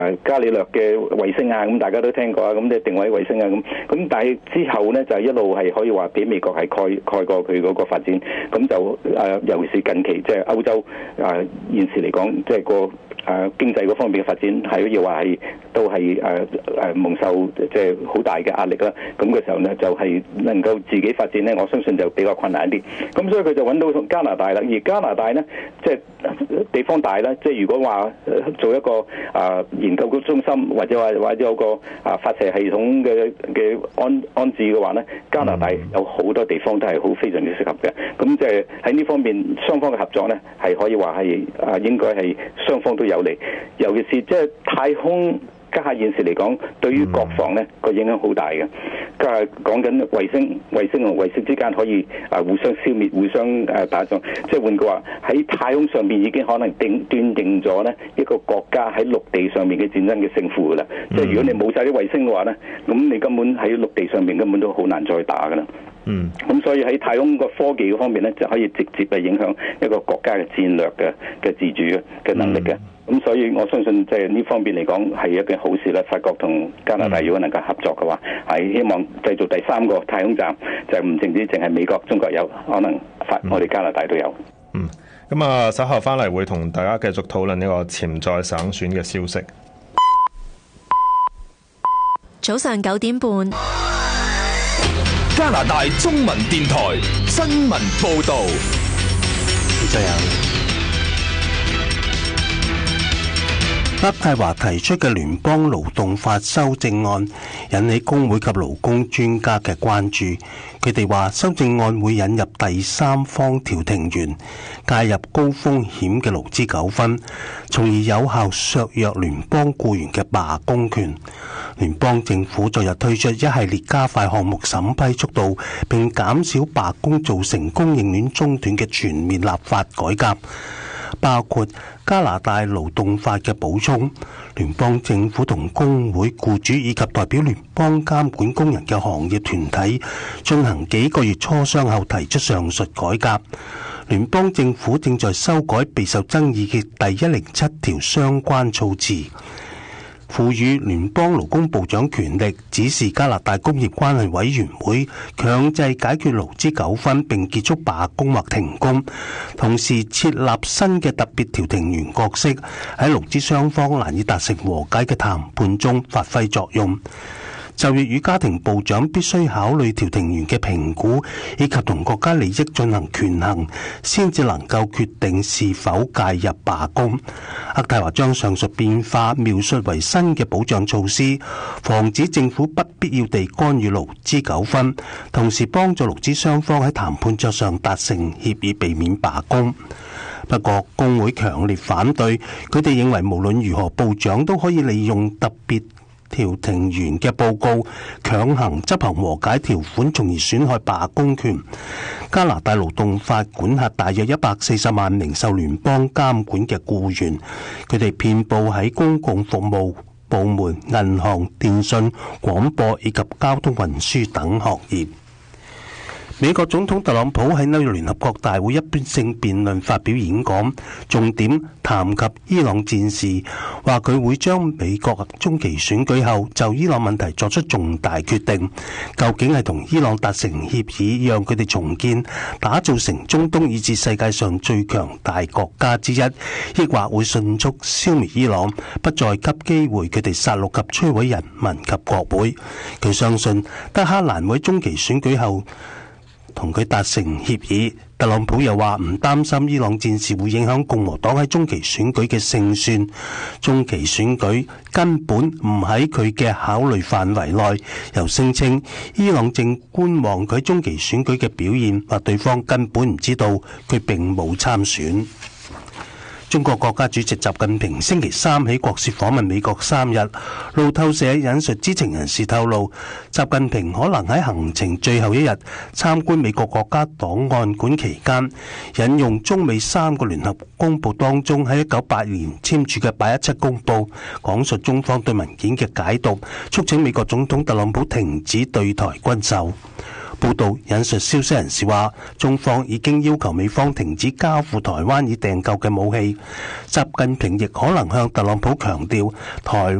伽利略嘅衛星啊，咁大家都聽過啊，咁定位衛星啊，咁但係之後呢，就一路係可以話俾美國係蓋過佢嗰個發展，咁就尤其是近期即係歐洲現時嚟講，即係個經濟嗰方面嘅發展係可以話係都係蒙受即係好大嘅壓力啦。咁嘅時候呢，就係能夠自己發展呢，我相信就比較困難一啲。咁所以佢就揾到加拿大啦，而加拿大呢，即係地方大啦，即係如果話做一個研究中心或者有個發射系統嘅安置嘅話呢，加拿大有好多地方都係好非常之適合嘅。咁即係喺呢方面雙方嘅合作呢，係可以話係應該係雙方都有利，尤其是即係太空家下現時嚟講，對於國防呢個影響好大嘅。講緊衛星同衛星之間可以互相消滅、互相打仗，即係換句話喺太空上面已經可能斷定咗呢一個國家喺陸地上面嘅戰爭嘅勝負噶啦。即係如果你冇晒啲衛星嘅話呢，咁你根本喺陸地上面根本都好難再打噶啦。咁所以喺太空個科技嗰方面呢，就可以直接係影響一個國家嘅戰略嘅自主嘅能力嘅。咁所以我相信即係呢方面嚟講係一件好事啦。法國同加拿大如果能夠合作嘅話，係希望製造第三個太空站，就唔淨係美國、中國有，可能我哋加拿大都有。 咁稍後翻嚟會同大家繼續討論呢個潛在省選嘅消息。 早上9點半， 加拿大中文電台新聞報導。 渥太華提出嘅聯邦勞動法修正案引起工會及勞工專家嘅關注。佢哋話修正案會引入第三方調停員，介入高風險嘅勞資糾紛，從而有效削弱聯邦僱員嘅罷工權。聯邦政府昨日推出一系列加快項目審批速度並減少罷工造成供應鏈中斷嘅全面立法改革，包括加拿大勞動法嘅補充。聯邦政府同工會、僱主以及代表聯邦監管工人嘅行業團體進行幾個月磋商後提出上述改革。聯邦政府正在修改備受爭議嘅第107條相關措辭，賦予聯邦勞工部長權力指示加拿大工業關係委員會強制解決勞資糾紛並結束罷工或停工，同時設立新嘅特別調停員角色，喺勞資雙方難以達成和解嘅談判中發揮作用。就業與家庭部長必須考慮調停員嘅評估，以及同國家利益進行權衡，先至能夠決定是否介入罷工。渥太華將上述變化描述為新嘅保障措施，防止政府不必要地干預勞資糾紛，同時幫助勞資雙方喺談判桌上達成協議，避免罷工。不過工會強烈反對，佢哋認為無論如何，部長都可以利用特別調停員嘅報告強行執行和解條款，從而損害罷工權。加拿大勞動法管轄大約140萬名受聯邦監管嘅僱員，佢哋遍佈喺公共服務部門、銀行、電信、廣播以及交通運輸等行業。美國總統特朗普喺紐約聯合國大會一般性辯論發表演講，重點談及伊朗戰事，話佢會將美國中期選舉後就伊朗問題作出重大決定，究竟係同伊朗達成協議，讓佢哋重建，打造成中東以至世界上最強大國家之一，抑或會迅速消滅伊朗，不再給機會佢哋殺戮及摧毀人民及國會。佢相信德黑蘭會中期選舉後同佢達成協議。特朗普又話唔擔心伊朗戰事會影響共和黨喺中期選舉嘅勝算，中期選舉根本唔喺佢嘅考慮範圍內，又聲稱伊朗正觀望佢中期選舉嘅表現，或對方根本唔知道佢並冇參選。中國國家主席習近平星期三起國事訪問美國3日。路透社引述知情人士透露，習近平可能喺行程最後一日參觀美國國家檔案館期間，引用中美3個聯合公佈當中喺1982年簽署嘅817公佈，講述中方對文件嘅解讀，促請美國總統特朗普停止對台軍售。 報道引述消息人士話，中方已經要求美方停止交付台灣已訂購嘅武器。習近平亦可能向特朗普強調，台